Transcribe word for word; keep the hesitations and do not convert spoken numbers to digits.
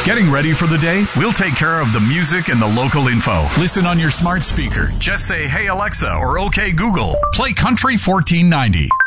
Getting ready for the day? We'll take care of the music and the local info. Listen on your smart speaker. Just say, "Hey Alexa," or "Okay Google, play Country fourteen ninety."